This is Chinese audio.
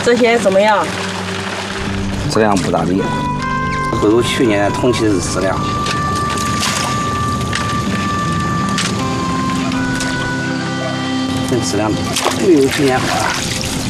这些怎么样？ 质量不咋地，不如去年同期的质量。这质量没有去年好了。